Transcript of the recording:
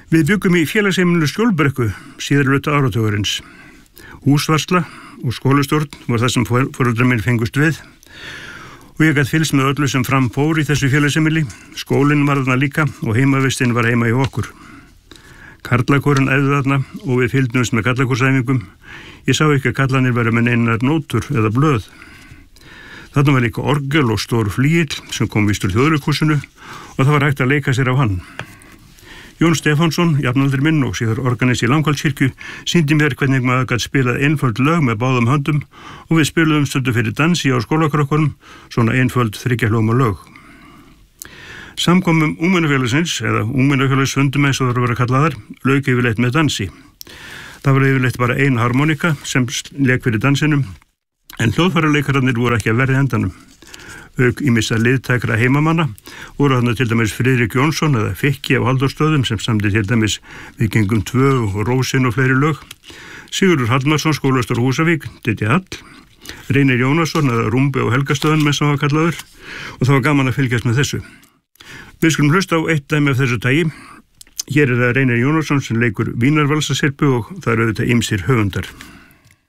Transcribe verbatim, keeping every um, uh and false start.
Við byggum í félagsheimilinu Skjólbrekku síðari hluta áratugurins. Húsvarsla og skólastjórn var það sem foreldrar minn fengust við og ég gat fylgst með öllu sem fram fór í þessu félagsheimili. Skólinn var þarna líka og heimavistinn var heima í okkur. Karlakórinn æfði þarna og við fylgdumst með karlakórsæfingum. Ég sá ekki að kallanir væru með neinar nótur eða blöð. Þarna var líka orgel og stór flíill sem kom víst úr Þjóðleikhúsinu og það var hægt að leika sér á hann. Jón Stefánsson, jafnaldri minn og síðar organist í Langholtskirkju, sýndi mér hvernig maður gat spilað einföld lög með báðum höndum og við spiluðum stundu fyrir dansi á skólakrökkunum, svona einföld þriggja hljóma lög. Samkomum ungmennafélagsins, eða ungmennafélagsfundum eins og það voru að vera kallaðar, lauk yfirleitt með dansi. Það var yfirleitt bara ein harmonika sem lék fyrir dansinum, en hljóðfæralekararnir voru ekki að verða endanum. Auk ýmissa liðtækra heimamanna voru þarna til dæmis Friðrik Jónsson eða Fikki á Halldórsstöðum sem samdi til dæmis Við gengum tvö og Rósin og fleiri lög, Sigurður Hallmarsson, skólastór Húsavík, Diddi Hall, Reynir Jónasson eða Rúmbi á Helgastöðum með sem var kallaður og það var gaman að fylgjast með þessu. Við skulum hlusta á eitt dæmi af þessu tagi. Hér er það Reynir Jónasson sem leikur Vínarvalsasirpu og það eru auðvitað ýmsir höfundar.